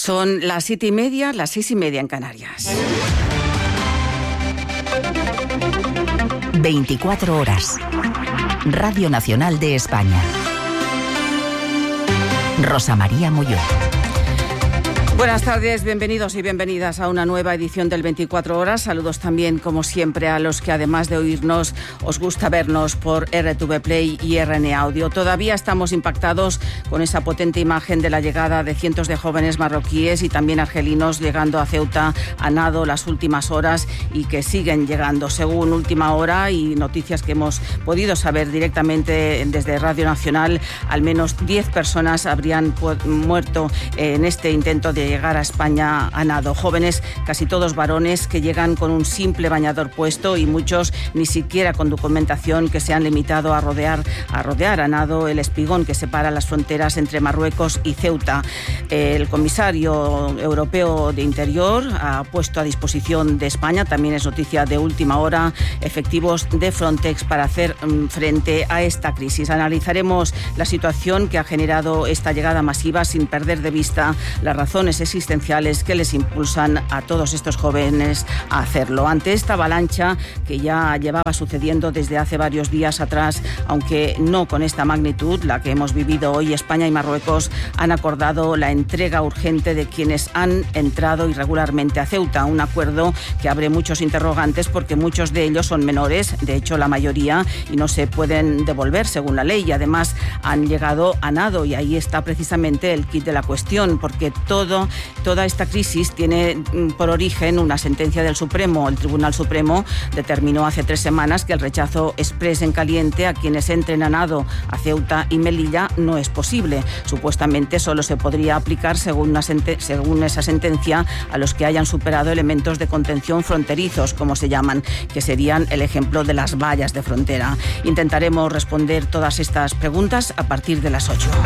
Son las 7:30, las 6:30 en Canarias. 24 horas. Radio Nacional de España. Rosa María Molló. Buenas tardes, bienvenidos y bienvenidas a una nueva edición del 24 horas. Saludos también, como siempre, a los que además de oírnos, os gusta vernos por RTV Play y RN Audio. Todavía estamos impactados con esa potente imagen de la llegada de cientos de jóvenes marroquíes y también argelinos llegando a Ceuta a nado las últimas horas y que siguen llegando. Según Última Hora y noticias que hemos podido saber directamente desde Radio Nacional, al menos 10 personas habrían muerto en este intento de llegar a España a nado. Jóvenes, casi todos varones, que llegan con un simple bañador puesto y muchos ni siquiera con documentación, que se han limitado a rodear a nado el espigón que separa las fronteras entre Marruecos y Ceuta. El comisario europeo de Interior ha puesto a disposición de España, también es noticia de Última Hora, efectivos de Frontex para hacer frente a esta crisis. Analizaremos la situación que ha generado esta llegada masiva sin perder de vista las razones existenciales que les impulsan a todos estos jóvenes a hacerlo. Ante esta avalancha que ya llevaba sucediendo desde hace varios días atrás, aunque no con esta magnitud, la que hemos vivido hoy, España y Marruecos han acordado la entrega urgente de quienes han entrado irregularmente a Ceuta, un acuerdo que abre muchos interrogantes porque muchos de ellos son menores, de hecho la mayoría, y no se pueden devolver según la ley, y además han llegado a nado, y ahí está precisamente el quid de la cuestión, porque toda esta crisis tiene por origen una sentencia del Supremo. El Tribunal Supremo determinó hace 3 semanas que el rechazo exprés en caliente a quienes entren a nado a Ceuta y Melilla no es posible. Supuestamente solo se podría aplicar según esa sentencia a los que hayan superado elementos de contención fronterizos, como se llaman, que serían el ejemplo de las vallas de frontera. Intentaremos responder todas estas preguntas a partir de las 8.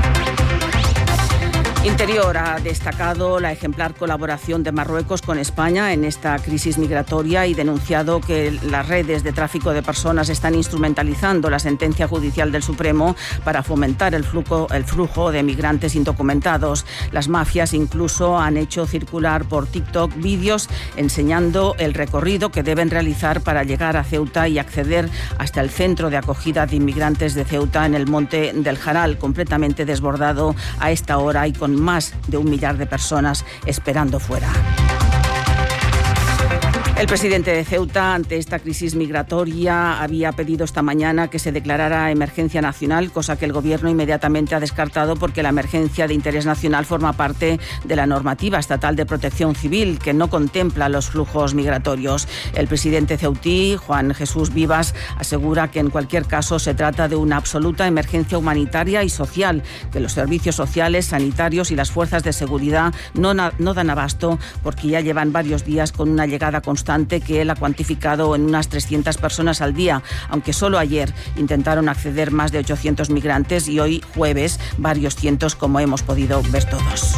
Interior ha destacado la ejemplar colaboración de Marruecos con España en esta crisis migratoria y denunciado que las redes de tráfico de personas están instrumentalizando la sentencia judicial del Supremo para fomentar el flujo de migrantes indocumentados. Las mafias incluso han hecho circular por TikTok vídeos enseñando el recorrido que deben realizar para llegar a Ceuta y acceder hasta el centro de acogida de inmigrantes de Ceuta en el Monte del Jaral, completamente desbordado a esta hora y con más de 1 millar de personas esperando fuera. El presidente de Ceuta, ante esta crisis migratoria, había pedido esta mañana que se declarara emergencia nacional, cosa que el Gobierno inmediatamente ha descartado porque la emergencia de interés nacional forma parte de la normativa estatal de protección civil, que no contempla los flujos migratorios. El presidente ceutí, Juan Jesús Vivas, asegura que en cualquier caso se trata de una absoluta emergencia humanitaria y social, que los servicios sociales, sanitarios y las fuerzas de seguridad no dan abasto porque ya llevan varios días con una llegada constante que él ha cuantificado en unas 300 personas al día, aunque solo ayer intentaron acceder más de 800 migrantes y hoy, jueves, varios cientos, como hemos podido ver todos.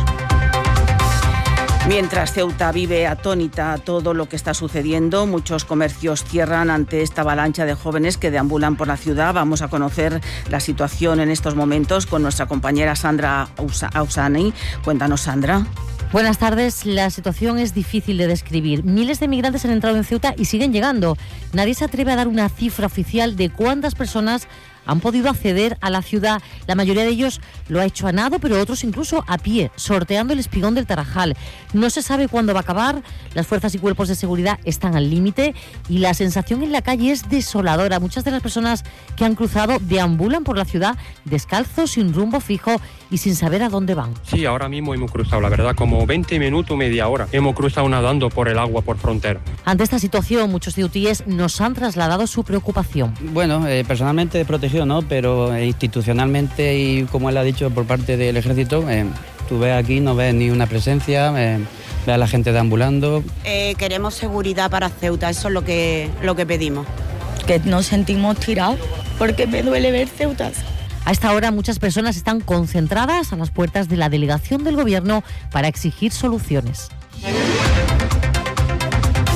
Mientras Ceuta vive atónita a todo lo que está sucediendo, muchos comercios cierran ante esta avalancha de jóvenes que deambulan por la ciudad. Vamos a conocer la situación en estos momentos con nuestra compañera Sandra Ausani. Cuéntanos, Sandra. Buenas tardes. La situación es difícil de describir. Miles de migrantes han entrado en Ceuta y siguen llegando. Nadie se atreve a dar una cifra oficial de cuántas personas han podido acceder a la ciudad. La mayoría de ellos lo ha hecho a nado, pero otros incluso a pie, sorteando el espigón del Tarajal. No se sabe cuándo va a acabar, las fuerzas y cuerpos de seguridad están al límite y la sensación en la calle es desoladora. Muchas de las personas que han cruzado deambulan por la ciudad descalzos, sin rumbo fijo y sin saber a dónde van. Sí, ahora mismo hemos cruzado, la verdad, como 20 minutos, media hora. Hemos cruzado nadando por el agua, por frontera. Ante esta situación, muchos ceutíes nos han trasladado su preocupación. Bueno, personalmente protegido no, pero institucionalmente y como él ha dicho por parte del ejército, tú ves aquí, no ves ni una presencia, ves a la gente deambulando. Queremos seguridad para Ceuta, eso es lo que pedimos. Que nos sentimos tirados, porque me duele ver Ceuta. A esta hora muchas personas están concentradas a las puertas de la delegación del Gobierno para exigir soluciones.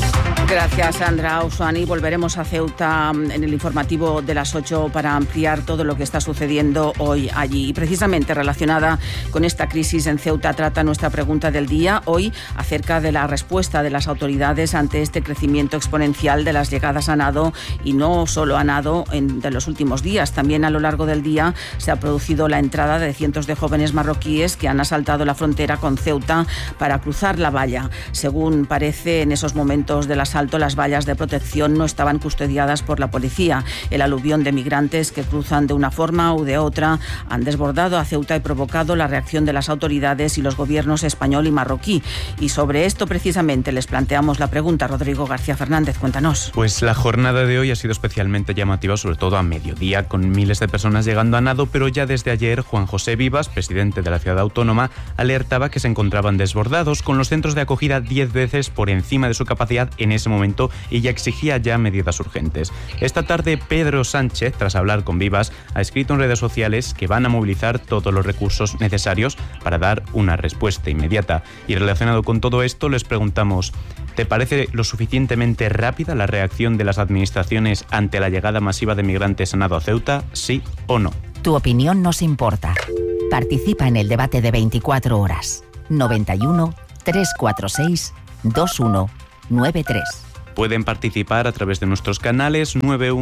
Gracias, Sandra Ausani. Volveremos a Ceuta en el informativo de las 8 para ampliar todo lo que está sucediendo hoy allí. Y precisamente relacionada con esta crisis en Ceuta trata nuestra pregunta del día hoy acerca de la respuesta de las autoridades ante este crecimiento exponencial de las llegadas a nado, y no solo a nado de los últimos días. También a lo largo del día se ha producido la entrada de cientos de jóvenes marroquíes que han asaltado la frontera con Ceuta para cruzar la valla. Según parece, en esos momentos del asalto las vallas de protección no estaban custodiadas por la policía. El aluvión de migrantes que cruzan de una forma u de otra han desbordado a Ceuta y provocado la reacción de las autoridades y los gobiernos español y marroquí. Y sobre esto precisamente les planteamos la pregunta. Rodrigo García Fernández, cuéntanos. Pues la jornada de hoy ha sido especialmente llamativa, sobre todo a mediodía, con miles de personas llegando a nado, pero ya desde ayer Juan José Vivas, presidente de la ciudad autónoma, alertaba que se encontraban desbordados, con los centros de acogida 10 veces por encima de su capacidad en ese momento, y ya exigía medidas urgentes. Esta tarde Pedro Sánchez, tras hablar con Vivas, ha escrito en redes sociales que van a movilizar todos los recursos necesarios para dar una respuesta inmediata. Y relacionado con todo esto les preguntamos: ¿te parece lo suficientemente rápida la reacción de las administraciones ante la llegada masiva de migrantes a nado a Ceuta? ¿Sí o no? Tu opinión nos importa. Participa en el debate de 24 horas. 91 346 2193. Pueden participar a través de nuestros canales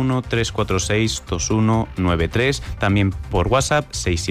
913462193, también por WhatsApp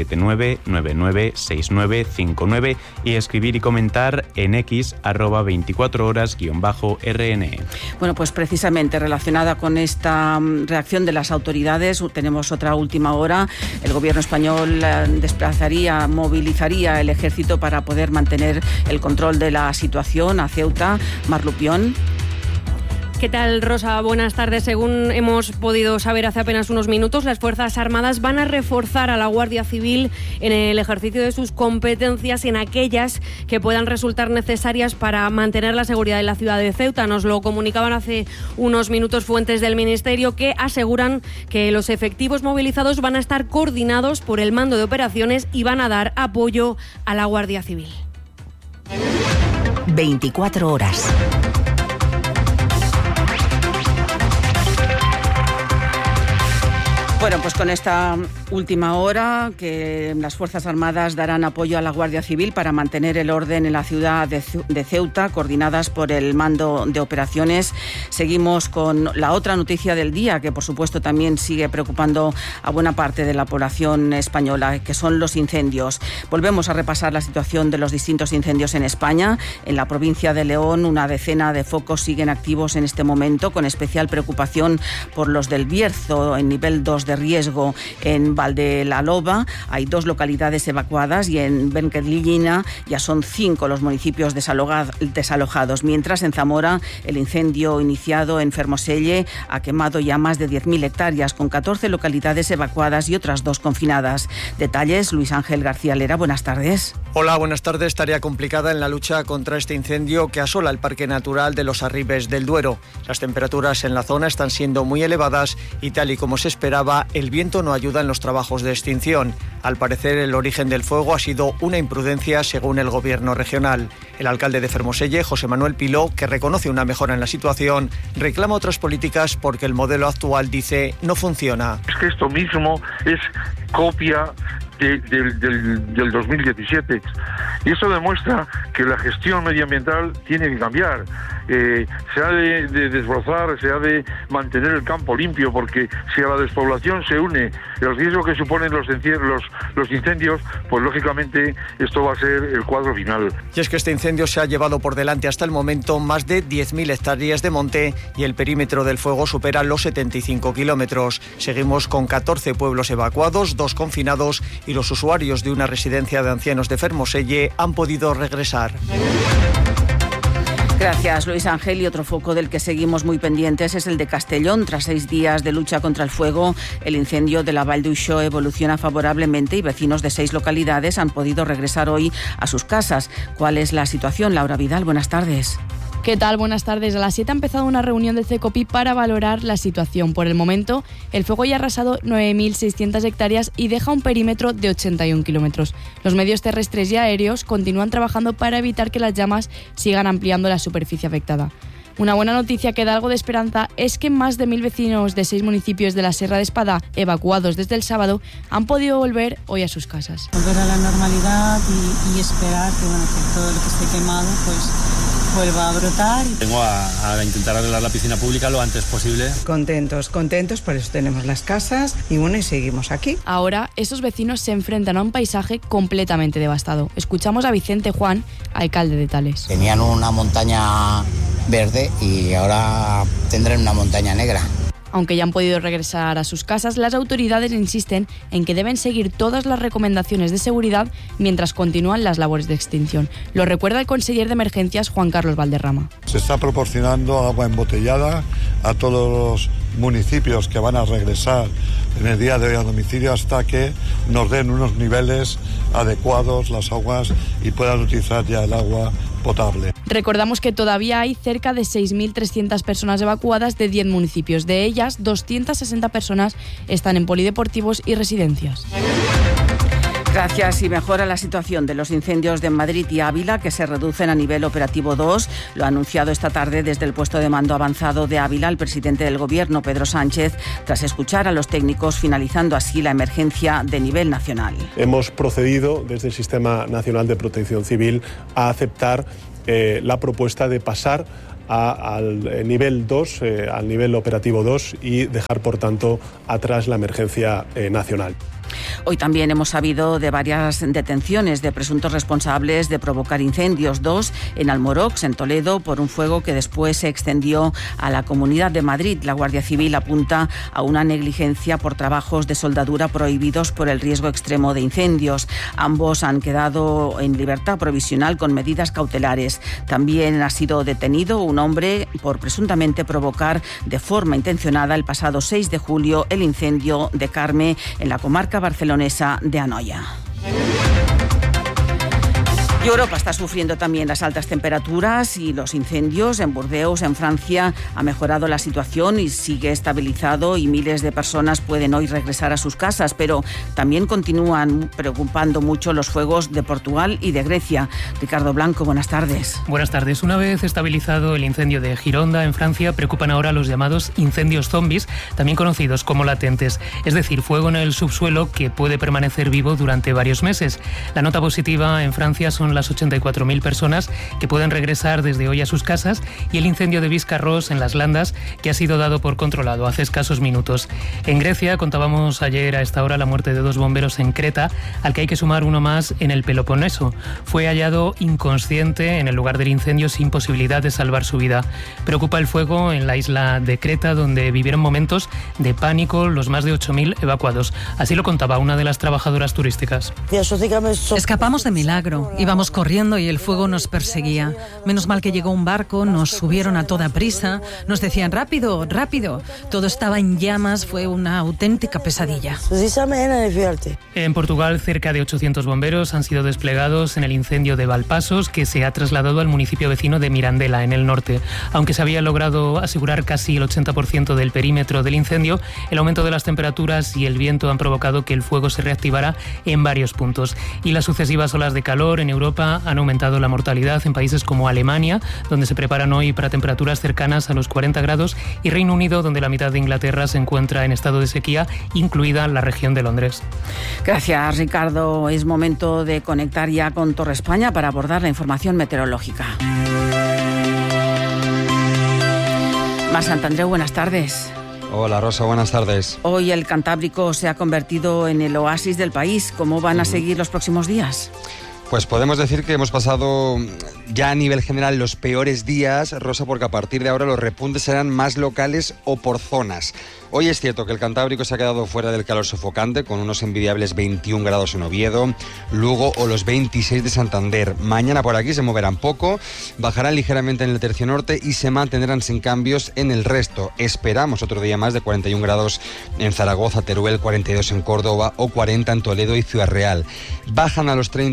679996959 y escribir y comentar en X @24horas_RN. Bueno, pues precisamente relacionada con esta reacción de las autoridades, tenemos otra última hora. El gobierno español movilizaría el ejército para poder mantener el control de la situación a Ceuta. Mar Lupión. ¿Qué tal, Rosa? Buenas tardes. Según hemos podido saber hace apenas unos minutos, las Fuerzas Armadas van a reforzar a la Guardia Civil en el ejercicio de sus competencias en aquellas que puedan resultar necesarias para mantener la seguridad de la ciudad de Ceuta. Nos lo comunicaban hace unos minutos fuentes del Ministerio, que aseguran que los efectivos movilizados van a estar coordinados por el Mando de Operaciones y van a dar apoyo a la Guardia Civil. 24 horas. Bueno, pues con esta última hora que las Fuerzas Armadas darán apoyo a la Guardia Civil para mantener el orden en la ciudad de Ceuta, coordinadas por el Mando de Operaciones. Seguimos con la otra noticia del día, que por supuesto también sigue preocupando a buena parte de la población española, que son los incendios. Volvemos a repasar la situación de los distintos incendios en España. En la provincia de León, una decena de focos siguen activos en este momento, con especial preocupación por los del Bierzo, en nivel 2 de riesgo. En Valdeloba hay 2 localidades evacuadas y en Benquedillina ya son 5 los municipios desalojados. Mientras en Zamora el incendio iniciado en Fermoselle ha quemado ya más de 10.000 hectáreas, con 14 localidades evacuadas y otras 2 confinadas. Detalles, Luis Ángel García Lera, buenas tardes. Hola, buenas tardes. Tarea complicada en la lucha contra este incendio que asola el Parque Natural de los Arribes del Duero. Las temperaturas en la zona están siendo muy elevadas y, tal y como se esperaba, el viento no ayuda en los trabajos de extinción. Al parecer, el origen del fuego ha sido una imprudencia, según el gobierno regional. El alcalde de Fermoselle, José Manuel Piló, que reconoce una mejora en la situación, reclama otras políticas porque el modelo actual, dice, no funciona. Es que esto mismo es copia del 2017 y eso demuestra que la gestión medioambiental tiene que cambiar. Se ha de desbrozar, se ha de mantener el campo limpio, porque si a la despoblación se une el riesgo que suponen los incendios, pues lógicamente esto va a ser el cuadro final. Y es que este incendio se ha llevado por delante hasta el momento más de 10.000 hectáreas de monte y el perímetro del fuego supera los 75 kilómetros. Seguimos con 14 pueblos evacuados, 2 confinados, y los usuarios de una residencia de ancianos de Fermoselle han podido regresar. Gracias, Luis Ángel. Y otro foco del que seguimos muy pendientes es el de Castellón. Tras 6 días de lucha contra el fuego, el incendio de la Vall d'Uixó evoluciona favorablemente y vecinos de 6 localidades han podido regresar hoy a sus casas. ¿Cuál es la situación? Laura Vidal, buenas tardes. ¿Qué tal? Buenas tardes. A las 7 ha empezado una reunión del CECOPI para valorar la situación. Por el momento, el fuego ya ha arrasado 9.600 hectáreas y deja un perímetro de 81 kilómetros. Los medios terrestres y aéreos continúan trabajando para evitar que las llamas sigan ampliando la superficie afectada. Una buena noticia que da algo de esperanza es que más de 1.000 vecinos de 6 municipios de la Sierra de Espada, evacuados desde el sábado, han podido volver hoy a sus casas. Volver a la normalidad y esperar que todo lo que esté quemado pues vuelva a brotar. Vengo a intentar arreglar la piscina pública lo antes posible. Contentos, por eso tenemos las casas y seguimos aquí. Ahora, esos vecinos se enfrentan a un paisaje completamente devastado. Escuchamos a Vicente Juan, alcalde de Tales. Tenían una montaña verde y ahora tendrán una montaña negra. Aunque ya han podido regresar a sus casas, las autoridades insisten en que deben seguir todas las recomendaciones de seguridad mientras continúan las labores de extinción. Lo recuerda el conseller de Emergencias, Juan Carlos Valderrama. Se está proporcionando agua embotellada a todos los municipios que van a regresar en el día de hoy a domicilio hasta que nos den unos niveles adecuados las aguas y puedan utilizar ya el agua potable. Recordamos que todavía hay cerca de 6.300 personas evacuadas de 10 municipios. De ellas, 260 personas están en polideportivos y residencias. Gracias. Y mejora la situación de los incendios de Madrid y Ávila, que se reducen a nivel operativo 2. Lo ha anunciado esta tarde desde el puesto de mando avanzado de Ávila el presidente del Gobierno, Pedro Sánchez, tras escuchar a los técnicos, finalizando así la emergencia de nivel nacional. Hemos procedido desde el Sistema Nacional de Protección Civil a aceptar la propuesta de pasar al nivel 2, al nivel operativo 2 y dejar, por tanto, atrás la emergencia nacional. Hoy también hemos sabido de varias detenciones de presuntos responsables de provocar incendios, 2 en Almorox, en Toledo, por un fuego que después se extendió a la Comunidad de Madrid. La Guardia Civil apunta a una negligencia por trabajos de soldadura prohibidos por el riesgo extremo de incendios. Ambos han quedado en libertad provisional con medidas cautelares. También ha sido detenido un hombre por presuntamente provocar de forma intencionada el pasado 6 de julio el incendio de Carme en la comarca barcelonesa de Anoia. Y Europa está sufriendo también las altas temperaturas y los incendios. En Burdeos, en Francia, ha mejorado la situación y sigue estabilizado y miles de personas pueden hoy regresar a sus casas, pero también continúan preocupando mucho los fuegos de Portugal y de Grecia. Ricardo Blanco, buenas tardes. Buenas tardes. Una vez estabilizado el incendio de Gironda, en Francia, preocupan ahora los llamados incendios zombies, también conocidos como latentes, es decir, fuego en el subsuelo que puede permanecer vivo durante varios meses. La nota positiva en Francia son las 84.000 personas que pueden regresar desde hoy a sus casas y el incendio de Biscarrosse en las Landas, que ha sido dado por controlado hace escasos minutos. En Grecia contábamos ayer a esta hora la muerte de 2 bomberos en Creta, al que hay que sumar uno más en el Peloponeso. Fue hallado inconsciente en el lugar del incendio sin posibilidad de salvar su vida. Preocupa el fuego en la isla de Creta, donde vivieron momentos de pánico los más de 8.000 evacuados. Así lo contaba una de las trabajadoras turísticas. Escapamos de milagro. Íbamos corriendo y el fuego nos perseguía. Menos mal que llegó un barco, nos subieron a toda prisa, nos decían rápido, rápido. Todo estaba en llamas, fue una auténtica pesadilla. En Portugal, cerca de 800 bomberos han sido desplegados en el incendio de Valpasos, que se ha trasladado al municipio vecino de Mirandela, en el norte. Aunque se había logrado asegurar casi el 80% del perímetro del incendio, el aumento de las temperaturas y el viento han provocado que el fuego se reactivara en varios puntos. Y las sucesivas olas de calor en Europa han aumentado la mortalidad en países como Alemania, donde se preparan hoy para temperaturas cercanas a los 40 grados, y Reino Unido, donde la mitad de Inglaterra se encuentra en estado de sequía, incluida la región de Londres. Gracias, Ricardo. Es momento de conectar ya con Torre España para abordar la información meteorológica. Mar Santandreu, buenas tardes. Hola Rosa, buenas tardes. Hoy el Cantábrico se ha convertido en el oasis del país. ¿Cómo van a seguir los próximos días? Pues podemos decir que hemos pasado ya a nivel general los peores días, Rosa, porque a partir de ahora los repuntes serán más locales o por zonas. Hoy es cierto que el Cantábrico se ha quedado fuera del calor sofocante, con unos envidiables 21 grados en Oviedo, Lugo o los 26 de Santander. Mañana por aquí se moverán poco, bajarán ligeramente en el tercio norte y se mantendrán sin cambios en el resto. Esperamos otro día más de 41 grados en Zaragoza, Teruel, 42 en Córdoba o 40 en Toledo y Ciudad Real. Bajan a los 30 en Pamplona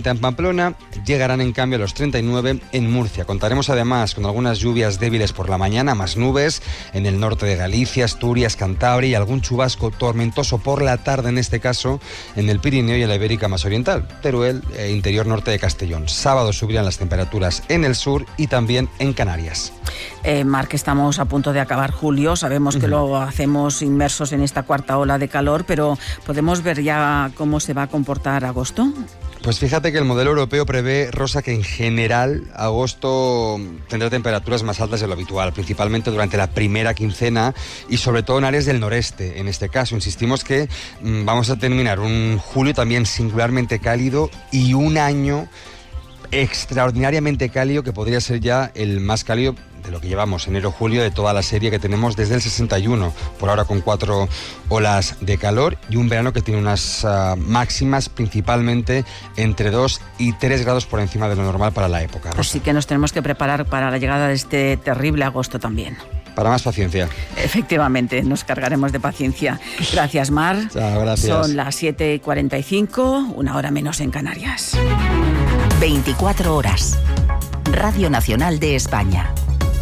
Barcelona, llegarán en cambio a los 39 en Murcia. Contaremos además con algunas lluvias débiles por la mañana, más nubes en el norte de Galicia, Asturias, Cantabria y algún chubasco tormentoso por la tarde, en este caso en el Pirineo y en la Ibérica más oriental, Teruel e interior norte de Castellón. Sábado subirán las temperaturas en el sur y también en Canarias. Marc, estamos a punto de acabar julio, sabemos que lo hacemos inmersos en esta cuarta ola de calor, pero ¿podemos ver ya cómo se va a comportar agosto? Pues fíjate que el modelo europeo prevé, Rosa, que en general agosto tendrá temperaturas más altas de lo habitual, principalmente durante la primera quincena y sobre todo en áreas del noreste. En este caso, insistimos que vamos a terminar un julio también singularmente cálido y un año extraordinariamente cálido que podría ser ya el más cálido de lo que llevamos, enero-julio, de toda la serie que tenemos desde el 61, por ahora con 4 olas de calor y un verano que tiene unas máximas principalmente entre 2 y 3 grados por encima de lo normal para la época. Rosa. Así que nos tenemos que preparar para la llegada de este terrible agosto también. Para más paciencia. Efectivamente, nos cargaremos de paciencia. Gracias, Mar. Chao, gracias. Son las 7:45, una hora menos en Canarias. 24 horas. Radio Nacional de España.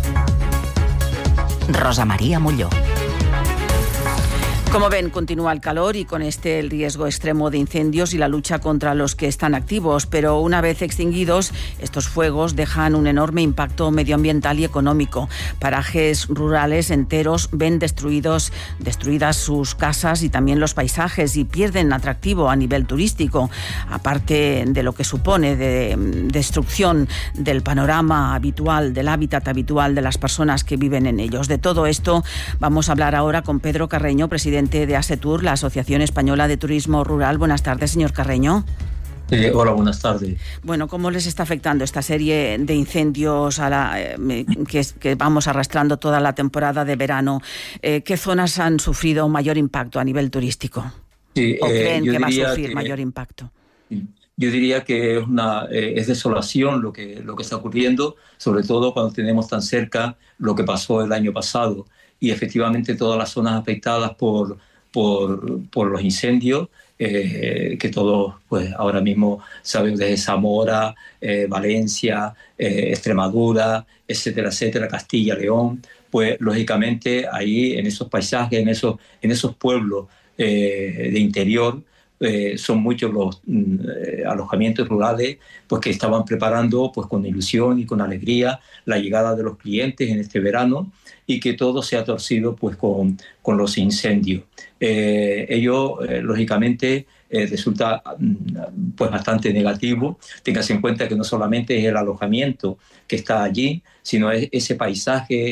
Rosa María Molló. Como ven, continúa el calor y con este el riesgo extremo de incendios y la lucha contra los que están activos, pero una vez extinguidos, estos fuegos dejan un enorme impacto medioambiental y económico. Parajes rurales enteros ven destruidas sus casas y también los paisajes y pierden atractivo a nivel turístico, aparte de lo que supone de destrucción del panorama habitual, del hábitat habitual de las personas que viven en ellos. De todo esto vamos a hablar ahora con Pedro Carreño, presidente de ASETUR, la Asociación Española de Turismo Rural. Buenas tardes, señor Carreño. Hola, buenas tardes. Bueno, ¿cómo les está afectando esta serie de incendios que vamos arrastrando toda la temporada de verano? ¿Qué zonas han sufrido mayor impacto a nivel turístico? Sí, ¿O creen que va a sufrir mayor impacto? Yo diría que es desolación lo que está ocurriendo, sobre todo cuando tenemos tan cerca lo que pasó el año pasado. Y efectivamente todas las zonas afectadas por los incendios, que todos pues ahora mismo sabemos, desde Zamora, Valencia, Extremadura, etcétera, etcétera, Castilla, León, pues lógicamente ahí en esos paisajes, en esos pueblos de interior, son muchos los alojamientos rurales pues que estaban preparando pues con ilusión y con alegría la llegada de los clientes en este verano, y que todo se ha torcido pues con los incendios. Ello lógicamente resulta pues bastante negativo. Téngase en cuenta que no solamente es el alojamiento que está allí, sino es ese paisaje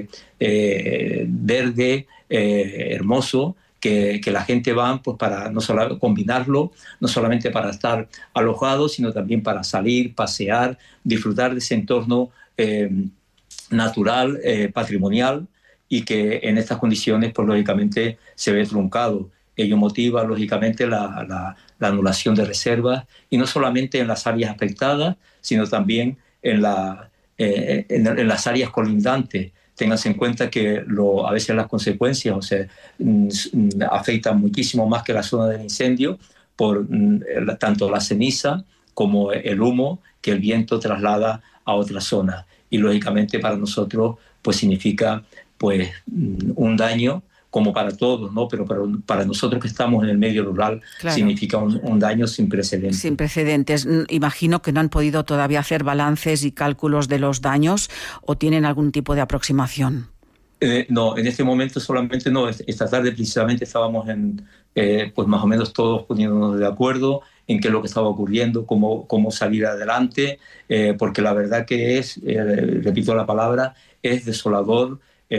verde, hermoso, que la gente va pues para no solo combinarlo, no solamente para estar alojados, sino también para salir, pasear, disfrutar de ese entorno natural, patrimonial, y que en estas condiciones pues lógicamente se ve truncado. Ello motiva lógicamente la anulación de reservas, y no solamente en las áreas afectadas, sino también en las áreas colindantes. Ténganse en cuenta que a veces las consecuencias afectan muchísimo más que la zona del incendio, por tanto la ceniza como el humo que el viento traslada a otras zonas. Y lógicamente para nosotros pues significa pues un daño, como para todos, ¿no? Pero para nosotros que estamos en el medio rural, claro, significa un daño sin precedentes. Sin precedentes. Imagino que no han podido todavía hacer balances y cálculos de los daños, ¿o tienen algún tipo de aproximación? No, en este momento solamente no. Esta tarde precisamente estábamos pues más o menos todos poniéndonos de acuerdo en qué es lo que estaba ocurriendo, cómo salir adelante, porque la verdad que repito la palabra, es desolador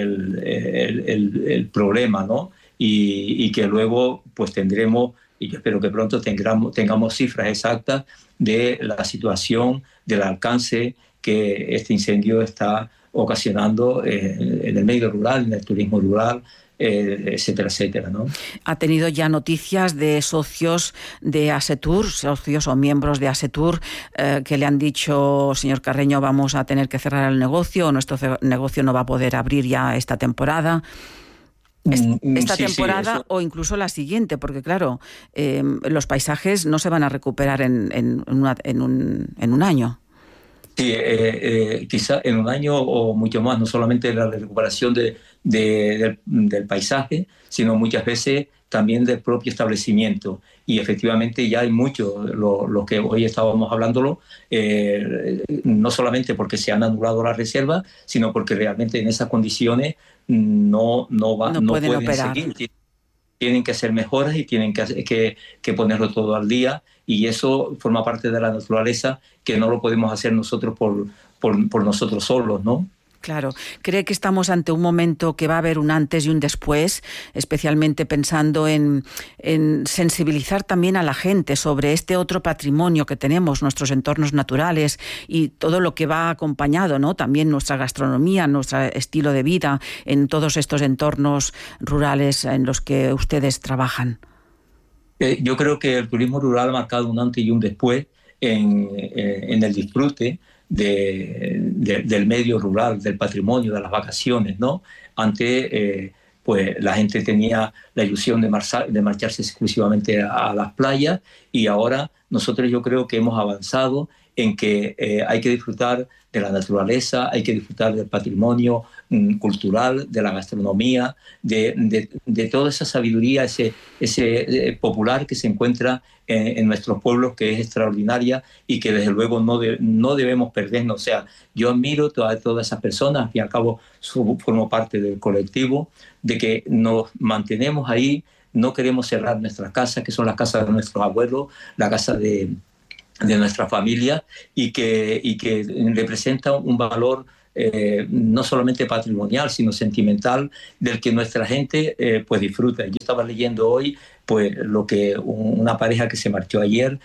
el problema, ¿no? Y que luego pues tendremos, y yo espero que pronto tengamos cifras exactas de la situación, del alcance que este incendio está ocasionando en el medio rural, en el turismo rural, etcétera, etcétera, ¿no? ¿Ha tenido ya noticias de socios de ASETUR, socios o miembros de ASETUR, que le han dicho, señor Carreño, vamos a tener que cerrar el negocio, o nuestro negocio no va a poder abrir ya esta temporada? Esta temporada o incluso la siguiente, porque claro, los paisajes no se van a recuperar en un año. Sí, quizá en un año o mucho más, no solamente la recuperación del paisaje, sino muchas veces también del propio establecimiento. Y efectivamente ya hay muchos, lo que hoy estábamos hablándolo, no solamente porque se han anulado las reservas, sino porque realmente en esas condiciones no pueden operar. Seguir. Tienen que hacer mejoras y tienen que ponerlo todo al día, y eso forma parte de la naturaleza, que no lo podemos hacer nosotros por nosotros solos, ¿no? Claro. ¿Cree que estamos ante un momento que va a haber un antes y un después, especialmente pensando en sensibilizar también a la gente sobre este otro patrimonio que tenemos, nuestros entornos naturales y todo lo que va acompañado, ¿no? También nuestra gastronomía, nuestro estilo de vida en todos estos entornos rurales en los que ustedes trabajan? Yo creo que el turismo rural ha marcado un antes y un después en el disfrute del medio rural, del patrimonio, de las vacaciones, ¿no? Antes, pues la gente tenía la ilusión de marcharse exclusivamente a las playas, y ahora nosotros yo creo que hemos avanzado en que hay que disfrutar de la naturaleza, hay que disfrutar del patrimonio cultural, de la gastronomía, de toda esa sabiduría, ese popular que se encuentra en nuestros pueblos, que es extraordinaria y que desde luego no debemos perdernos. O sea, yo admiro a todas esas personas, al fin y al cabo formo parte del colectivo, de que nos mantenemos ahí, no queremos cerrar nuestras casas, que son las casas de nuestros abuelos, la casa de nuestra familia, y que representa un valor no solamente patrimonial, sino sentimental, del que nuestra gente pues disfruta. Yo estaba leyendo hoy pues lo que una pareja que se marchó ayer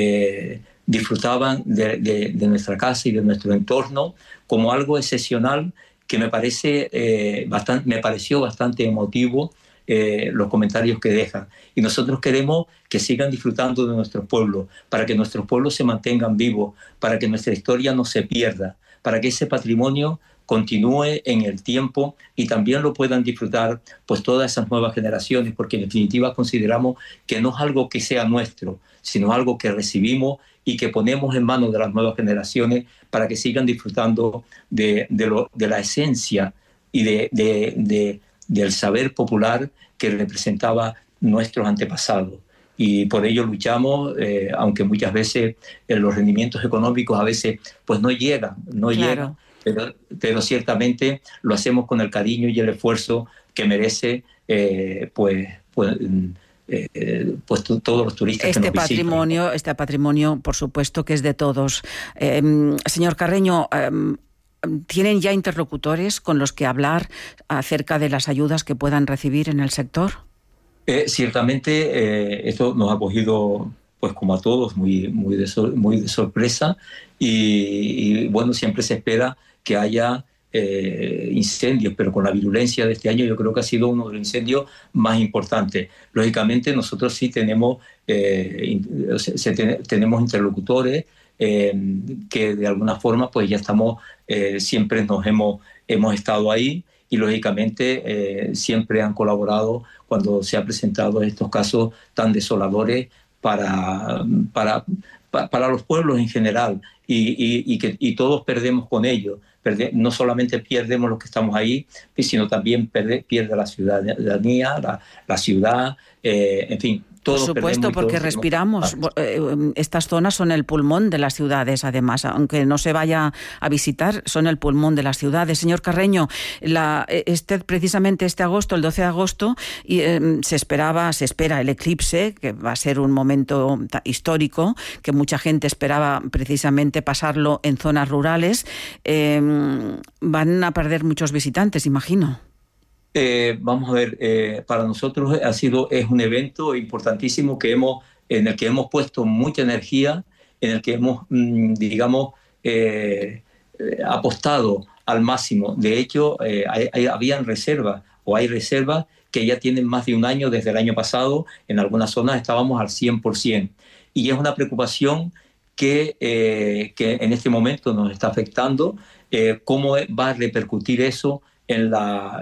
disfrutaban de nuestra casa y de nuestro entorno como algo excepcional, que me pareció bastante emotivo. Los comentarios que dejan, y nosotros queremos que sigan disfrutando de nuestros pueblos, para que nuestros pueblos se mantengan vivos, para que nuestra historia no se pierda, para que ese patrimonio continúe en el tiempo y también lo puedan disfrutar pues todas esas nuevas generaciones, porque en definitiva consideramos que no es algo que sea nuestro, sino algo que recibimos y que ponemos en manos de las nuevas generaciones para que sigan disfrutando de la esencia y del saber popular que representaba nuestros antepasados. Y por ello luchamos, aunque muchas veces los rendimientos económicos a veces pues no llegan, llegan, pero ciertamente lo hacemos con el cariño y el esfuerzo que merece todos los turistas que nos visitan. Este patrimonio, por supuesto, que es de todos. Señor Carreño, ¿tienen ya interlocutores con los que hablar acerca de las ayudas que puedan recibir en el sector? Ciertamente esto nos ha cogido, pues como a todos, muy de sorpresa, y bueno, siempre se espera que haya incendios, pero con la virulencia de este año yo creo que ha sido uno de los incendios más importantes. Lógicamente nosotros sí tenemos interlocutores que de alguna forma pues ya estamos, siempre hemos estado ahí, y lógicamente siempre han colaborado cuando se han presentado estos casos tan desoladores para los pueblos en general, y todos perdemos con ellos. No solamente perdemos los que estamos ahí, sino también pierde la ciudadanía, la ciudad, en fin. Por supuesto, porque respiramos. Estas zonas son el pulmón de las ciudades, además, aunque no se vaya a visitar, son el pulmón de las ciudades. Señor Carreño, precisamente este agosto, el 12 de agosto, se espera el eclipse, que va a ser un momento histórico, que mucha gente esperaba precisamente pasarlo en zonas rurales. Van a perder muchos visitantes, imagino. Vamos a ver, para nosotros es un evento importantísimo en el que hemos puesto mucha energía, en el que hemos, apostado al máximo. De hecho, habían reservas, o hay reservas que ya tienen más de un año, desde el año pasado. En algunas zonas estábamos al 100%. Y es una preocupación que en este momento nos está afectando. ¿Cómo va a repercutir eso en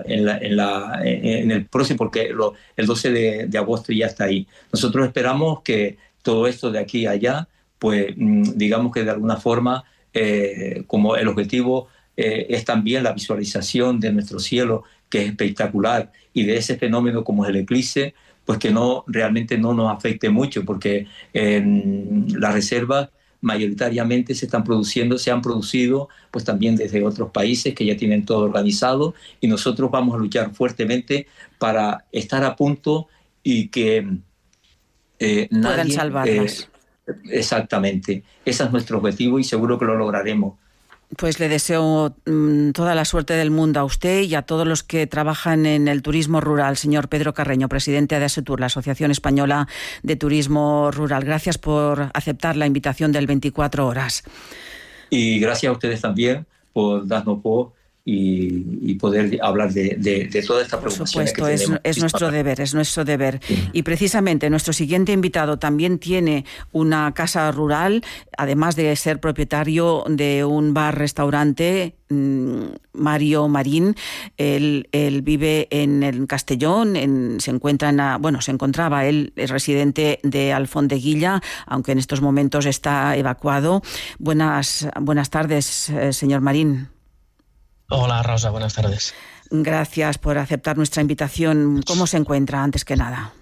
el próximo, porque el 12 de agosto ya está ahí. Nosotros esperamos que todo esto de aquí a allá, pues digamos que de alguna forma, como el objetivo es también la visualización de nuestro cielo, que es espectacular, y de ese fenómeno como es el eclipse, pues que realmente no nos afecte mucho, porque las reservas mayoritariamente se han producido pues también desde otros países que ya tienen todo organizado, y nosotros vamos a luchar fuertemente para estar a punto y que puedan salvarlas. Exactamente, ese es nuestro objetivo y seguro que lo lograremos. Pues le deseo toda la suerte del mundo a usted y a todos los que trabajan en el turismo rural. Señor Pedro Carreño, presidente de ASETUR, la Asociación Española de Turismo Rural. Gracias por aceptar la invitación del 24 horas. Y gracias a ustedes también por darnos voz y poder hablar de toda esta preocupación. Por supuesto, es nuestro deber. Sí. Y precisamente nuestro siguiente invitado también tiene una casa rural, además de ser propietario de un bar-restaurante, Mario Marín. Él vive en Castellón, se encontraba él, es residente de Alfondeguilla, aunque en estos momentos está evacuado. Buenas tardes, señor Marín. Hola, Rosa, buenas tardes. Gracias por aceptar nuestra invitación. ¿Cómo se encuentra, antes que nada?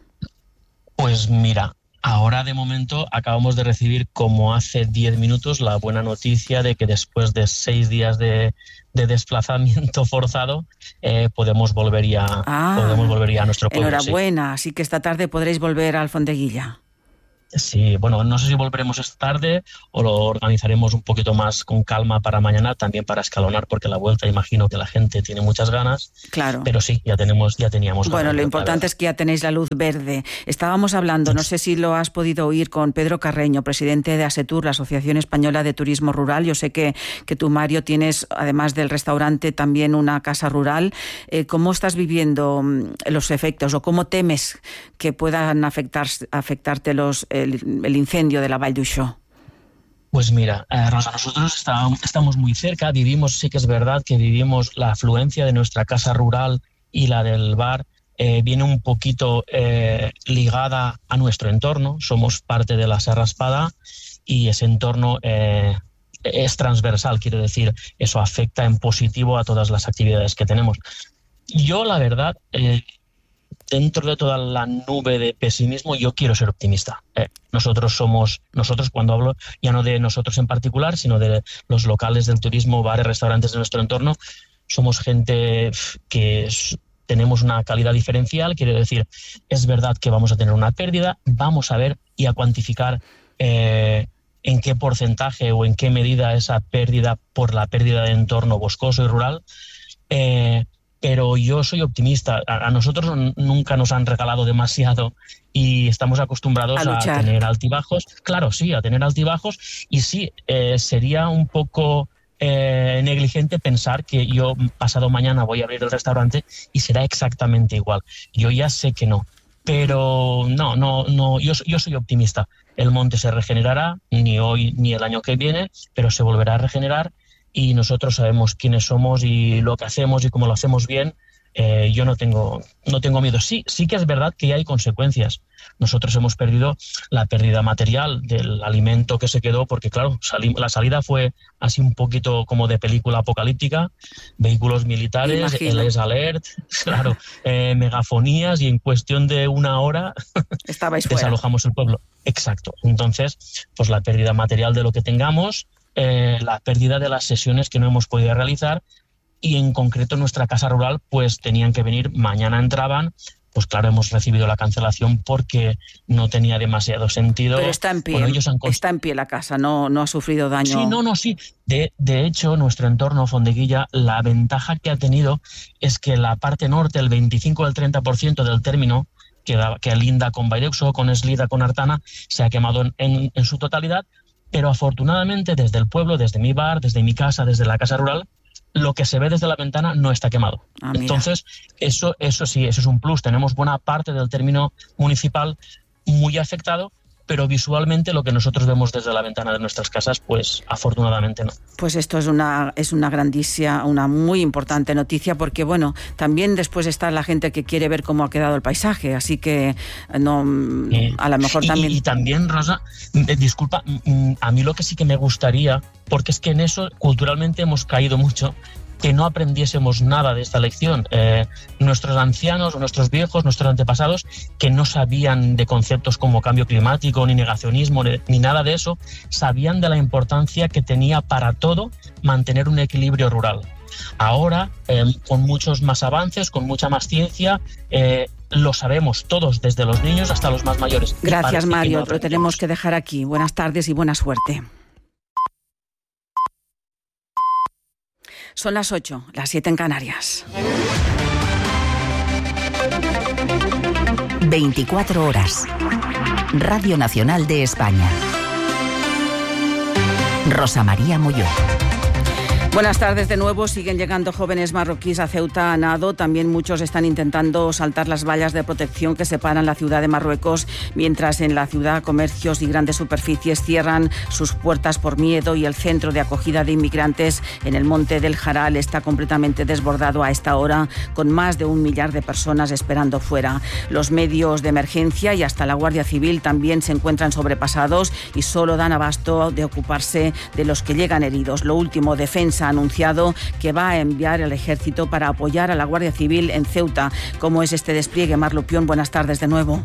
Pues mira, ahora de momento acabamos de recibir, como hace 10 minutos, la buena noticia de que después de 6 días de desplazamiento forzado podemos volver ya a nuestro pueblo. Enhorabuena, así que esta tarde podréis volver a Alfondeguilla. Sí, bueno, no sé si volveremos esta tarde o lo organizaremos un poquito más con calma para mañana, también para escalonar, porque la vuelta imagino que la gente tiene muchas ganas. Claro. Pero sí, ya teníamos Bueno, ganas. Lo importante es que ya tenéis la luz verde. Estábamos hablando, no sé si lo has podido oír, con Pedro Carreño, presidente de ASETUR, la Asociación Española de Turismo Rural. Yo sé que tú, Mario, tienes, además del restaurante, también una casa rural. ¿Cómo estás viviendo los efectos o cómo temes que puedan afectarte el incendio de la Vall d'Uixó? Pues mira, Rosa, nosotros estamos muy cerca, sí que es verdad que vivimos la afluencia de nuestra casa rural y la del bar, viene un poquito ligada a nuestro entorno, somos parte de la Serra Espada y ese entorno es transversal, quiere decir, eso afecta en positivo a todas las actividades que tenemos. Yo, la verdad, dentro de toda la nube de pesimismo, yo quiero ser optimista. Nosotros, cuando hablo ya no de nosotros en particular, sino de los locales del turismo, bares, restaurantes de nuestro entorno, somos gente que tenemos una calidad diferencial. Quiere decir, es verdad que vamos a tener una pérdida, vamos a ver y a cuantificar en qué porcentaje o en qué medida esa pérdida por la pérdida de entorno boscoso y rural. Pero yo soy optimista. A nosotros nunca nos han regalado demasiado y estamos acostumbrados a tener altibajos. Claro, sí, a tener altibajos. Y sí, sería un poco negligente pensar que yo pasado mañana voy a abrir el restaurante y será exactamente igual. Yo ya sé que no. Pero no, yo soy optimista. El monte se regenerará, ni hoy ni el año que viene, pero se volverá a regenerar. Y nosotros sabemos quiénes somos y lo que hacemos y cómo lo hacemos bien. Yo no tengo miedo. Sí que es verdad que hay consecuencias. Nosotros hemos perdido la pérdida material del alimento que se quedó, porque claro, la salida fue así un poquito como de película apocalíptica, vehículos militares, LS Alert, claro, megafonías, y en cuestión de 1 hora desalojamos el pueblo. Exacto. Entonces, pues la pérdida material de lo que tengamos, la pérdida de las sesiones que no hemos podido realizar, y en concreto nuestra casa rural pues tenían que venir, mañana entraban, pues claro, hemos recibido la cancelación porque no tenía demasiado sentido. Pero está en pie, está en pie la casa, no ha sufrido daño. Sí. De hecho, nuestro entorno, Fondeguilla, la ventaja que ha tenido es que la parte norte, el 25 al 30% del término, que linda con Vall d'Uixó, con Eslida, con Artana, se ha quemado en su totalidad. Pero afortunadamente desde el pueblo, desde mi bar, desde mi casa, desde la casa rural, lo que se ve desde la ventana no está quemado. Entonces, eso sí, eso es un plus. Tenemos buena parte del término municipal muy afectado, pero visualmente lo que nosotros vemos desde la ventana de nuestras casas, pues afortunadamente no. Pues esto es una grandísima, una muy importante noticia, porque bueno, también después está la gente que quiere ver cómo ha quedado el paisaje, así que no, a lo mejor también... Y también, Rosa, disculpa, a mí lo que sí que me gustaría, porque es que en eso culturalmente hemos caído mucho, que no aprendiésemos nada de esta lección. Nuestros ancianos, nuestros viejos, nuestros antepasados, que no sabían de conceptos como cambio climático, ni negacionismo, ni nada de eso, sabían de la importancia que tenía para todo mantener un equilibrio rural. Ahora, con muchos más avances, con mucha más ciencia, lo sabemos todos, desde los niños hasta los más mayores. Gracias, Mario. Lo tenemos que dejar aquí. Buenas tardes y buena suerte. Son las 8, las 7 en Canarias. 24 horas. Radio Nacional de España. Rosa María Molló. Buenas tardes de nuevo. Siguen llegando jóvenes marroquíes a Ceuta a nado. También muchos están intentando saltar las vallas de protección que separan la ciudad de Marruecos, mientras en la ciudad comercios y grandes superficies cierran sus puertas por miedo, y el centro de acogida de inmigrantes en el Monte del Jaral está completamente desbordado a esta hora, con más de 1 millar de personas esperando fuera. Los medios de emergencia y hasta la Guardia Civil también se encuentran sobrepasados y solo dan abasto de ocuparse de los que llegan heridos. Lo último, Defensa ha anunciado que va a enviar el ejército para apoyar a la Guardia Civil en Ceuta. ¿Cómo es este despliegue? Mar Lupión, buenas tardes de nuevo.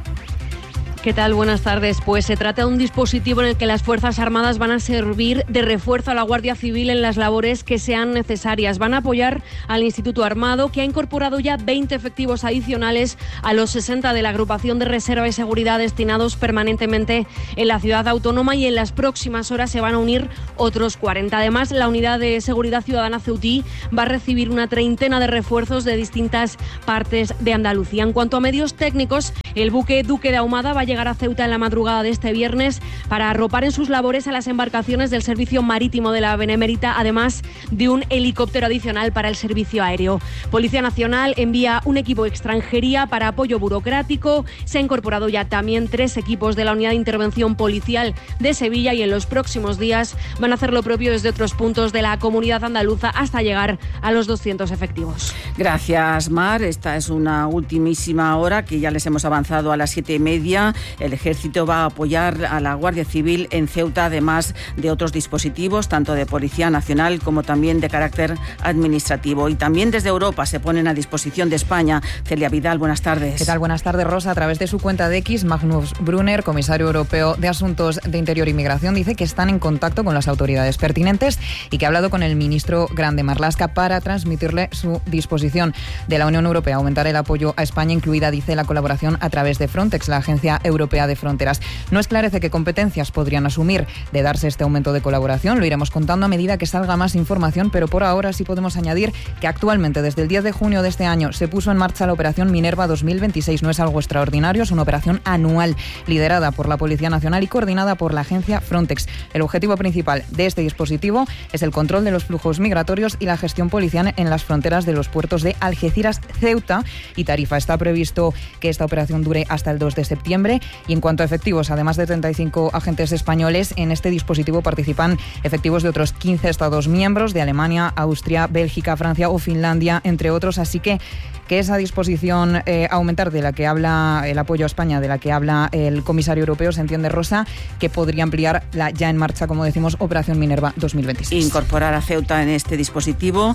¿Qué tal? Buenas tardes. Pues se trata de un dispositivo en el que las Fuerzas Armadas van a servir de refuerzo a la Guardia Civil en las labores que sean necesarias. Van a apoyar al Instituto Armado, que ha incorporado ya 20 efectivos adicionales a los 60 de la Agrupación de Reserva y Seguridad destinados permanentemente en la ciudad autónoma, y en las próximas horas se van a unir otros 40. Además, la Unidad de Seguridad Ciudadana Ceutí va a recibir una treintena de refuerzos de distintas partes de Andalucía. En cuanto a medios técnicos, el buque Duque de Ahumada va a llegar a Ceuta en la madrugada de este viernes para arropar en sus labores a las embarcaciones del servicio marítimo de la Benemérita, además de un helicóptero adicional para el servicio aéreo. Policía Nacional envía un equipo de extranjería para apoyo burocrático. Se ha incorporado ya también 3 equipos de la Unidad de Intervención Policial de Sevilla, y en los próximos días van a hacer lo propio desde otros puntos de la comunidad andaluza hasta llegar a los 200 efectivos. Gracias, Mar. Esta es una ultimísima hora que ya les hemos avanzado a las 7:30. El Ejército va a apoyar a la Guardia Civil en Ceuta, además de otros dispositivos, tanto de Policía Nacional como también de carácter administrativo. Y también desde Europa se ponen a disposición de España. Celia Vidal, buenas tardes. ¿Qué tal? Buenas tardes, Rosa. A través de su cuenta de X, Magnus Brunner, comisario europeo de Asuntos de Interior y Migración, dice que están en contacto con las autoridades pertinentes y que ha hablado con el ministro Grande Marlaska para transmitirle su disposición de la Unión Europea a aumentar el apoyo a España, incluida, dice, la colaboración a través de Frontex, la Agencia Europea de Fronteras. No esclarece qué competencias podrían asumir de darse este aumento de colaboración. Lo iremos contando a medida que salga más información, pero por ahora sí podemos añadir que actualmente, desde el 10 de junio de este año, se puso en marcha la operación Minerva 2026. No es algo extraordinario, es una operación anual liderada por la Policía Nacional y coordinada por la agencia Frontex. El objetivo principal de este dispositivo es el control de los flujos migratorios y la gestión policial en las fronteras de los puertos de Algeciras, Ceuta y Tarifa. Está previsto que esta operación dure hasta el 2 de septiembre. Y en cuanto a efectivos, además de 35 agentes españoles, en este dispositivo participan efectivos de otros 15 Estados miembros, de Alemania, Austria, Bélgica, Francia o Finlandia, entre otros. Así que esa disposición aumentar de la que habla el apoyo a España, de la que habla el comisario europeo, se entiende, Rosa, que podría ampliar la ya en marcha, como decimos, Operación Minerva 2026. Incorporar a Ceuta en este dispositivo,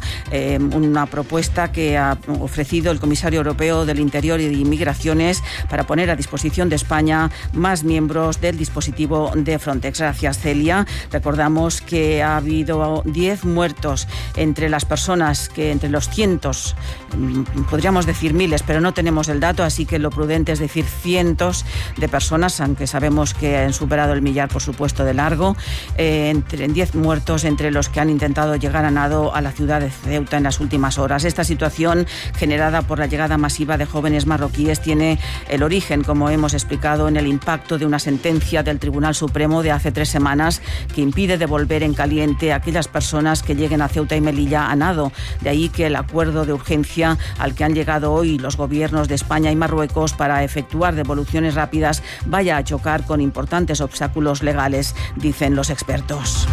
una propuesta que ha ofrecido el comisario europeo del Interior y de Inmigraciones para poner a disposición de España más miembros del dispositivo de Frontex. Gracias, Celia. Recordamos que ha habido 10 muertos entre las personas que, entre los cientos, podríamos decir miles, pero no tenemos el dato, así que lo prudente es decir cientos de personas, aunque sabemos que han superado el millar, por supuesto, de largo. 10 muertos entre los que han intentado llegar a nado a la ciudad de Ceuta en las últimas horas. Esta situación, generada por la llegada masiva de jóvenes marroquíes, tiene el origen, como hemos explicado, en el impacto de una sentencia del Tribunal Supremo de hace 3 semanas que impide devolver en caliente a aquellas personas que lleguen a Ceuta y Melilla a nado. De ahí que el acuerdo de urgencia al que han llegado hoy los gobiernos de España y Marruecos para efectuar devoluciones rápidas vaya a chocar con importantes obstáculos legales, dicen los expertos.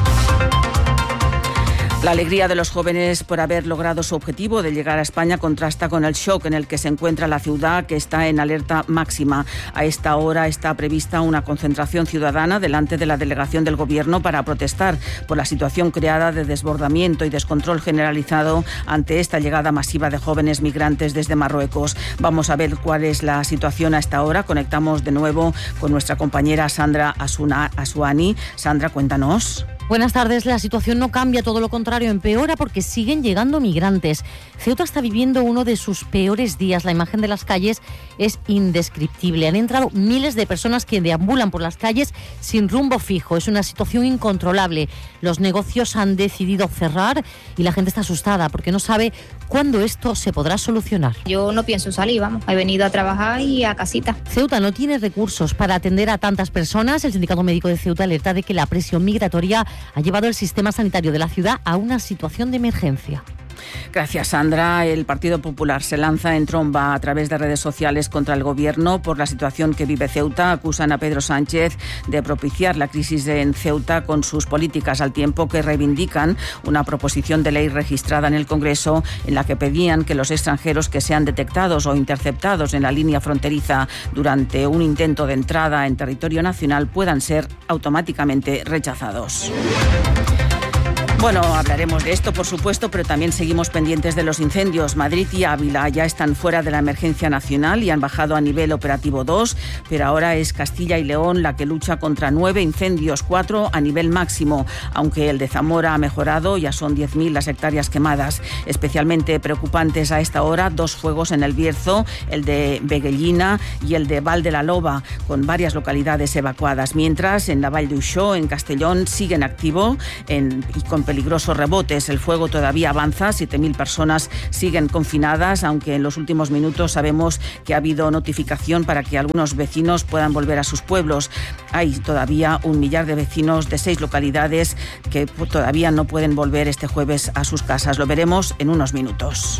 La alegría de los jóvenes por haber logrado su objetivo de llegar a España contrasta con el shock en el que se encuentra la ciudad, que está en alerta máxima. A esta hora está prevista una concentración ciudadana delante de la delegación del Gobierno para protestar por la situación creada de desbordamiento y descontrol generalizado ante esta llegada masiva de jóvenes migrantes desde Marruecos. Vamos a ver cuál es la situación a esta hora. Conectamos de nuevo con nuestra compañera Sandra Asuani. Sandra, cuéntanos. Buenas tardes. La situación no cambia, todo lo contrario, empeora porque siguen llegando migrantes. Ceuta está viviendo uno de sus peores días. La imagen de las calles es indescriptible. Han entrado miles de personas que deambulan por las calles sin rumbo fijo. Es una situación incontrolable. Los negocios han decidido cerrar y la gente está asustada porque no sabe cuándo esto se podrá solucionar. Yo no pienso salir, vamos. He venido a trabajar y a casita. Ceuta no tiene recursos para atender a tantas personas. El Sindicato Médico de Ceuta alerta de que la presión migratoria ha llevado el sistema sanitario de la ciudad a una situación de emergencia. Gracias, Sandra. El Partido Popular se lanza en tromba a través de redes sociales contra el Gobierno por la situación que vive Ceuta. Acusan a Pedro Sánchez de propiciar la crisis en Ceuta con sus políticas, al tiempo que reivindican una proposición de ley registrada en el Congreso en la que pedían que los extranjeros que sean detectados o interceptados en la línea fronteriza durante un intento de entrada en territorio nacional puedan ser automáticamente rechazados. Bueno, hablaremos de esto, por supuesto, pero también seguimos pendientes de los incendios. Madrid y Ávila ya están fuera de la emergencia nacional y han bajado a nivel operativo 2, pero ahora es Castilla y León la que lucha contra 9 incendios, 4 a nivel máximo, aunque el de Zamora ha mejorado, ya son 10.000 las hectáreas quemadas. Especialmente preocupantes a esta hora, 2 fuegos en el Bierzo, el de Beguellina y el de Val de la Loba, con varias localidades evacuadas, mientras en la Vall d'Uixó, en Castellón, siguen activo y con peligrosos rebotes. El fuego todavía avanza, 7.000 personas siguen confinadas, aunque en los últimos minutos sabemos que ha habido notificación para que algunos vecinos puedan volver a sus pueblos. Hay todavía 1 millar de vecinos de 6 localidades que todavía no pueden volver este jueves a sus casas. Lo veremos en unos minutos.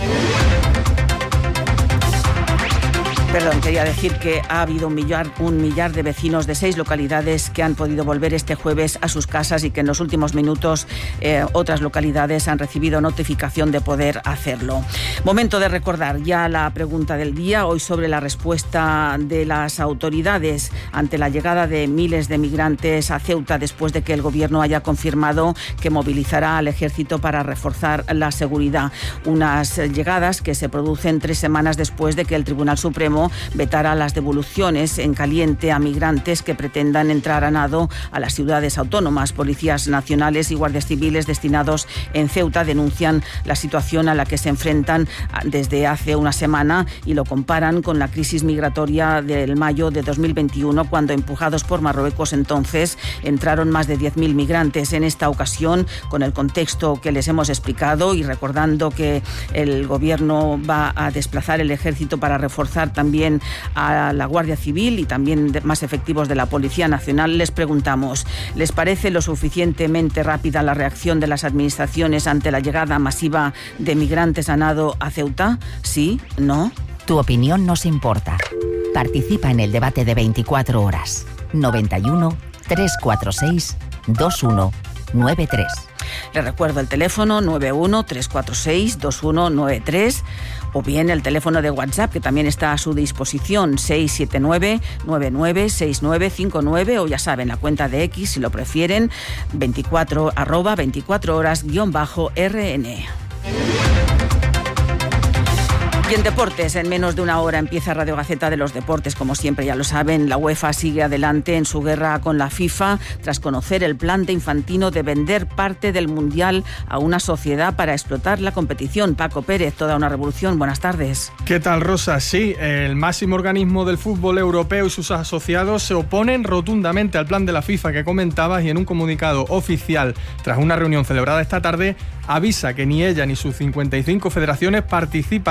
Perdón, quería decir que ha habido 1 millar de vecinos de 6 localidades que han podido volver este jueves a sus casas y que en los últimos minutos otras localidades han recibido notificación de poder hacerlo. Momento de recordar ya la pregunta del día, hoy sobre la respuesta de las autoridades ante la llegada de miles de migrantes a Ceuta después de que el Gobierno haya confirmado que movilizará al ejército para reforzar la seguridad. Unas llegadas que se producen 3 semanas después de que el Tribunal Supremo vetara las devoluciones en caliente a migrantes que pretendan entrar a nado a las ciudades autónomas. Policías nacionales y guardias civiles destinados en Ceuta denuncian la situación a la que se enfrentan desde hace una semana y lo comparan con la crisis migratoria del mayo de 2021, cuando, empujados por Marruecos entonces, entraron más de 10.000 migrantes. En esta ocasión, con el contexto que les hemos explicado y recordando que el Gobierno va a desplazar el ejército para reforzar también a la Guardia Civil y también más efectivos de la Policía Nacional, les preguntamos, ¿les parece lo suficientemente rápida la reacción de las administraciones ante la llegada masiva de migrantes a nado a Ceuta? ¿Sí? ¿No? Tu opinión nos importa. Participa en el debate de 24 horas. 91 346 2193. Le recuerdo el teléfono 91 346 2193 o bien el teléfono de WhatsApp, que también está a su disposición, 679 996959, o ya saben, la cuenta de X, si lo prefieren, 24 horas_RN. Y en deportes, en menos de una hora empieza Radio Gaceta de los Deportes. Como siempre, ya lo saben, la UEFA sigue adelante en su guerra con la FIFA tras conocer el plan de Infantino de vender parte del Mundial a una sociedad para explotar la competición. Paco Pérez, toda una revolución. Buenas tardes. ¿Qué tal, Rosa? Sí, el máximo organismo del fútbol europeo y sus asociados se oponen rotundamente al plan de la FIFA que comentabas, y en un comunicado oficial tras una reunión celebrada esta tarde avisa que ni ella ni sus 55 federaciones participarán en los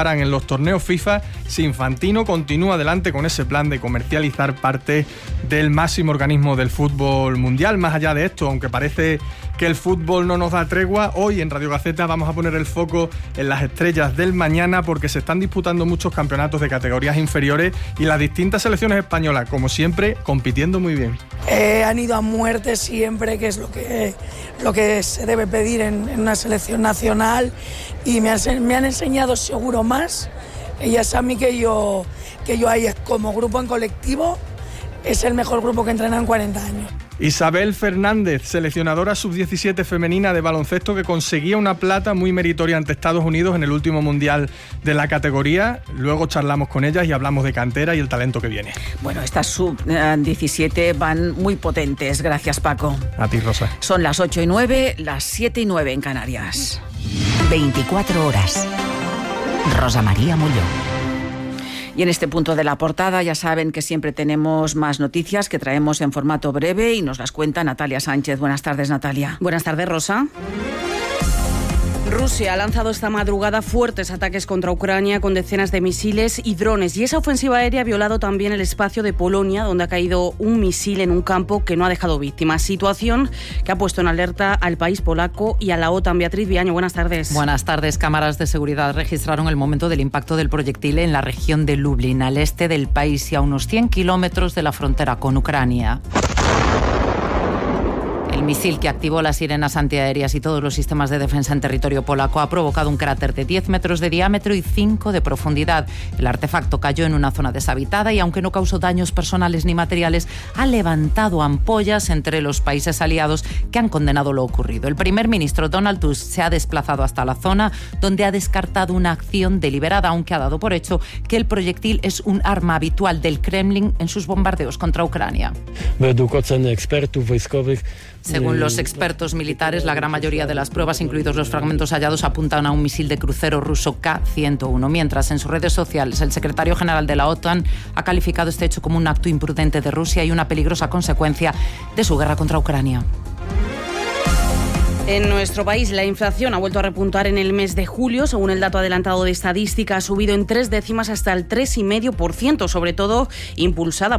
los torneos FIFA, si Infantino continúa adelante con ese plan de comercializar parte del máximo organismo del fútbol mundial. Más allá de esto, aunque parece que el fútbol no nos da tregua, hoy en Radio Gaceta vamos a poner el foco en las estrellas del mañana, porque se están disputando muchos campeonatos de categorías inferiores y las distintas selecciones españolas, como siempre, compitiendo muy bien. Han ido a muerte siempre, que es lo que se debe pedir en una selección nacional, y me han enseñado seguro más ellas a mí que yo a ellas. Como grupo en colectivo es el mejor grupo que entrena en 40 años. Isabel Fernández, seleccionadora sub-17 femenina de baloncesto, que conseguía una plata muy meritoria ante Estados Unidos en el último mundial de la categoría. Luego charlamos con ellas y hablamos de cantera y el talento que viene. Bueno, estas sub-17 van muy potentes. Gracias, Paco. A ti, Rosa. Son las 8:09, las 7:09 en Canarias. 24 horas. Rosa María Mulló. Y en este punto de la portada ya saben que siempre tenemos más noticias que traemos en formato breve y nos las cuenta Natalia Sánchez. Buenas tardes, Natalia. Buenas tardes, Rosa. Rusia ha lanzado esta madrugada fuertes ataques contra Ucrania con decenas de misiles y drones, y esa ofensiva aérea ha violado también el espacio de Polonia, donde ha caído un misil en un campo que no ha dejado víctimas. Situación que ha puesto en alerta al país polaco y a la OTAN. Beatriz Viaño, buenas tardes. Buenas tardes. Cámaras de seguridad registraron el momento del impacto del proyectil en la región de Lublin, al este del país y a unos 100 kilómetros de la frontera con Ucrania. El misil, que activó las sirenas antiaéreas y todos los sistemas de defensa en territorio polaco, ha provocado un cráter de 10 metros de diámetro y 5 de profundidad. El artefacto cayó en una zona deshabitada y, aunque no causó daños personales ni materiales, ha levantado ampollas entre los países aliados que han condenado lo ocurrido. El primer ministro Donald Tusk se ha desplazado hasta la zona, donde ha descartado una acción deliberada, aunque ha dado por hecho que el proyectil es un arma habitual del Kremlin en sus bombardeos contra Ucrania. Según los expertos militares, la gran mayoría de las pruebas, incluidos los fragmentos hallados, apuntan a un misil de crucero ruso K-101. Mientras, en sus redes sociales, el secretario general de la OTAN ha calificado este hecho como un acto imprudente de Rusia y una peligrosa consecuencia de su guerra contra Ucrania. En nuestro país, la inflación ha vuelto a repuntar en el mes de julio. Según el dato adelantado de estadística, ha subido en 3 décimas hasta el 3,5%, sobre todo impulsada